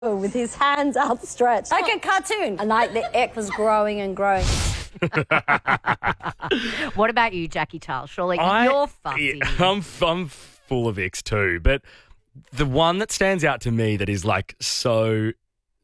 with his hands outstretched. Like a cartoon. And like the ick was growing and growing. What about you, Jackie Charles? Surely you're fussy. Yeah, I'm full of icks too, but the one that stands out to me that is like so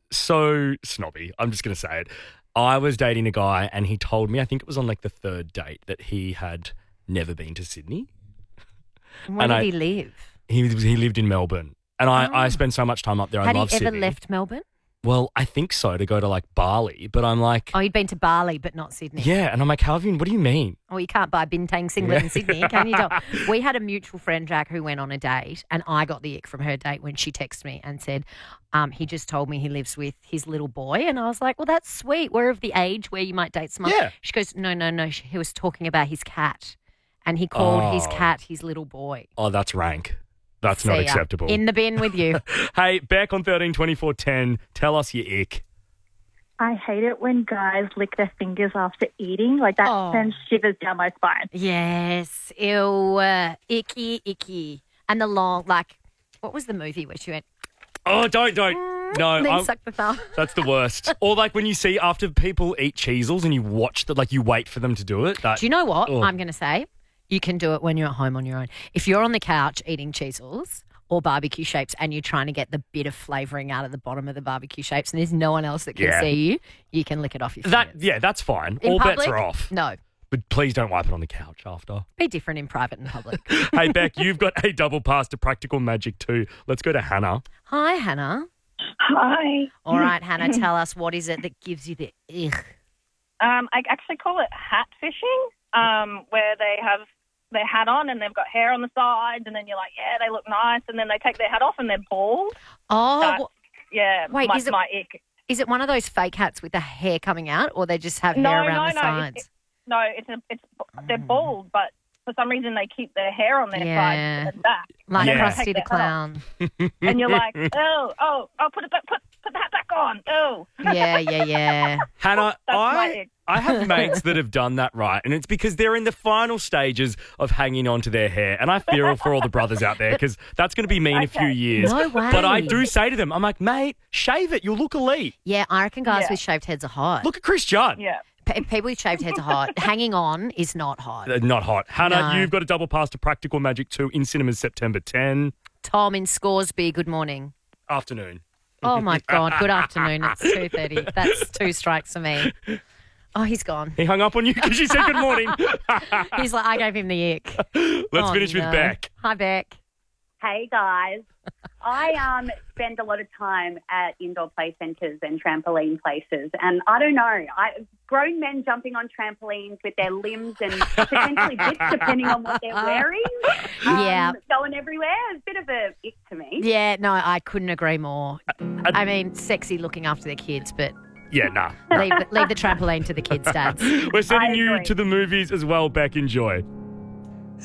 snobby, I'm just going to say it. I was dating a guy and he told me, I think it was on like the third date, that he had never been to Sydney. Where did he live? He lived in Melbourne. And I spend so much time up there. I love Sydney. Had he ever left Melbourne? Well, I think so, to go to like Bali, but I'm like... Oh, you'd been to Bali but not Sydney. Yeah, and I'm like, what do you mean? Oh, you can't buy bintang singlet in Sydney, can you? We had a mutual friend, Jack, who went on a date, and I got the ick from her date when she texted me and said, he just told me he lives with his little boy. And I was like, well, that's sweet. We're of the age where you might date someone. Yeah. She goes, no. He was talking about his cat, and he called his cat his little boy. Oh, that's rank. That's not acceptable. In the bin with you. Hey, Beck on 13 24 10, tell us your ick. I hate it when guys lick their fingers after eating. Like, that sends shivers down my spine. Yes. Ew. Icky. And the long, like, what was the movie where she went... Oh, don't. No. Then suck the thumb. That's the worst. Or like when you see after people eat cheesels and you watch you wait for them to do it. Do you know what I'm going to say? You can do it when you're at home on your own. If you're on the couch eating cheesels or barbecue shapes and you're trying to get the bit of flavouring out of the bottom of the barbecue shapes and there's no one else that can see you, you can lick it off your fingers. That's fine. In All public, bets are off. No. But please don't wipe it on the couch after. Be different in private and public. Hey, Beck, you've got a double pass to Practical Magic 2. Let's go to Hannah. Hi, Hannah. Hi. All right, Hannah, tell us, what is it that gives you the ugh? I actually call it hat fishing, where they have their hat on and they've got hair on the sides, and then you're like, yeah, they look nice, and then they take their hat off and they're bald. Oh, wait, my ick. Is it one of those fake hats with the hair coming out, or they just have hair around the sides? They're bald, but for some reason they keep their hair on their sides and back. Like Krusty the Clown. And you're like, oh, put the hat back on. Oh. Yeah. Hannah, I have mates that have done that right, and it's because they're in the final stages of hanging on to their hair, and I fear for all the brothers out there because that's going to be me in a few years. No way. But I do say to them, I'm like, mate, shave it. You'll look elite. Yeah, I reckon guys with shaved heads are hot. Look at Chris Judd. Yeah. People with shaved heads are hot. Hanging on is not hot. Not hot. Hannah, No. you've got a double pass to Practical Magic 2 in cinemas September 10. Tom in Scoresby, good morning. Afternoon. Oh, my God. Good afternoon. It's 2:30. That's 2 strikes for me. Oh, he's gone. He hung up on you because you said good morning. He's like, I gave him the ick. Let's finish with Beck. Hi, Beck. Hey, guys. I spend a lot of time at indoor play centres and trampoline places, and I don't know, grown men jumping on trampolines with their limbs and potentially bits, depending on what they're wearing, going everywhere, is a bit of a ick to me. Yeah, no, I couldn't agree more. I mean, sexy looking after their kids, but... Yeah, nah. Leave the trampoline to the kids' dads. We're sending you to the movies as well, Beck. Enjoy.